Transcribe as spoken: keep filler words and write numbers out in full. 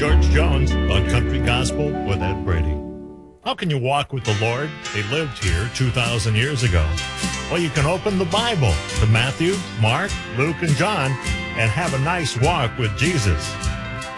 George Jones on Country Gospel with Ed Brady. How can you walk with the Lord? They lived here two thousand years ago. Well, you can open the Bible to Matthew, Mark, Luke, and John and have a nice walk with Jesus.